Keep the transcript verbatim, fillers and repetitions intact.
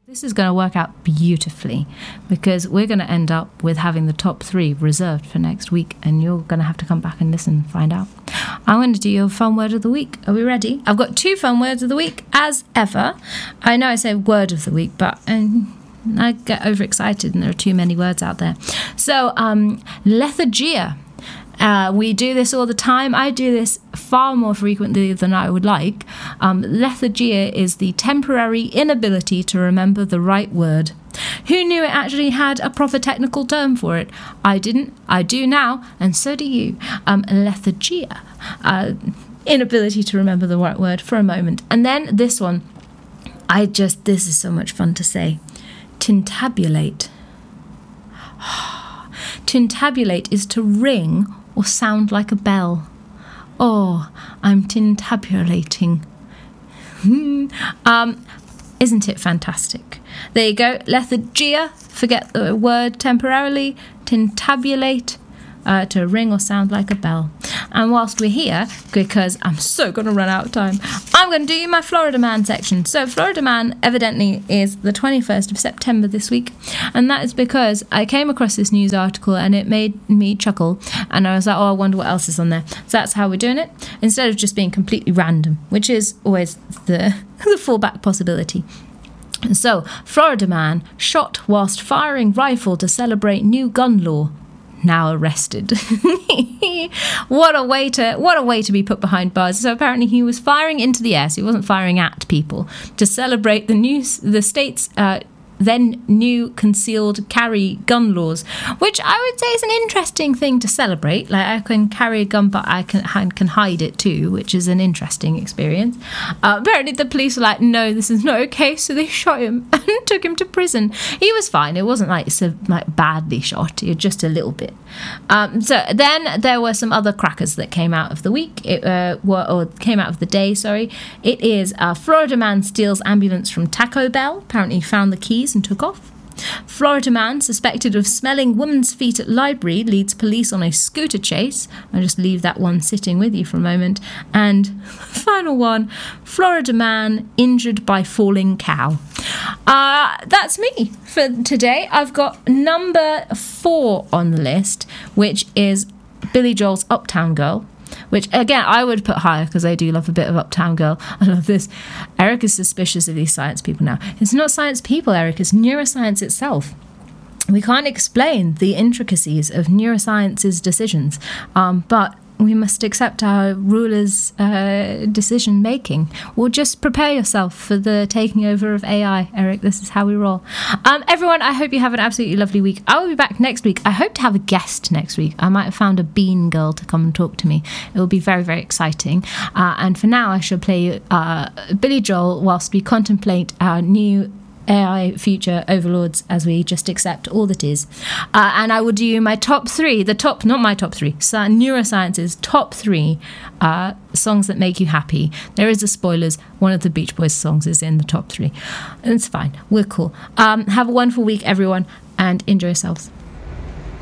This is going to work out beautifully because we're going to end up with having the top three reserved for next week, and you're going to have to come back and listen and find out. I'm going to do your fun word of the week. Are we ready? I've got two fun words of the week as ever. I know I say word of the week, but um, I get overexcited and there are too many words out there. So, um, lethargia. Uh, we do this all the time. I do this far more frequently than I would like. Um, lethargia is the temporary inability to remember the right word. Who knew it actually had a proper technical term for it? I didn't. I do now, and so do you. Um, lethargia. Uh, inability to remember the right word for a moment. And then this one. I just, this is so much fun to say. Tintabulate. Tintabulate is to ring or sound like a bell. Oh, I'm tintabulating. um, isn't it fantastic? There you go. Lethargia, forget the word temporarily. Tintabulate, uh, to ring or sound like a bell. And whilst we're here, because I'm so going to run out of time, I'm going to do my Florida Man section. So Florida Man evidently is the twenty-first of September this week. And that is because I came across this news article and it made me chuckle. And I was like, oh, I wonder what else is on there. So that's how we're doing it. Instead of just being completely random, which is always the, the fallback possibility. So, Florida man shot whilst firing rifle to celebrate new gun law. Now arrested. What a way to what a way to be put behind bars. So apparently he was firing into the air, so he wasn't firing at people, to celebrate the new the state's uh, then new concealed carry gun laws, which I would say is an interesting thing to celebrate. Like, I can carry a gun, but I can I can hide it too, which is an interesting experience. Uh, apparently the police were like, no, this is not okay, so they shot him and took him to prison. He was fine. It wasn't like so like badly shot, it was just a little bit. Um, so then there were some other crackers that came out of the week, it, uh, were, or came out of the day, sorry. It is uh, Florida man steals ambulance from Taco Bell. Apparently he found the keys and took off. Florida man suspected of smelling woman's feet at library leads police on a scooter chase. I'll just leave that one sitting with you for a moment. And final one, Florida man injured by falling cow. Uh, that's me for today. I've got number four on the list, which is Billy Joel's Uptown Girl. Which, again, I would put higher because I do love a bit of Uptown Girl. I love this. Eric is suspicious of these science people now. It's not science people, Eric. It's neuroscience itself. We can't explain the intricacies of neuroscience's decisions, um, but we must accept our rulers' uh, decision-making. Or just prepare yourself for the taking over of A I, Eric. This is how we roll. Um, everyone, I hope you have an absolutely lovely week. I will be back next week. I hope to have a guest next week. I might have found a bean girl to come and talk to me. It will be very, very exciting. Uh, and for now, I shall play uh, Billy Joel whilst we contemplate our new A I future overlords as we just accept all that is. Uh, and I will do my top three, the top, not my top three, so Neuroscience's top three uh, songs that make you happy. There is a spoilers. One of the Beach Boys songs is in the top three. And it's fine. We're cool. Um, have a wonderful week, everyone, and enjoy yourselves.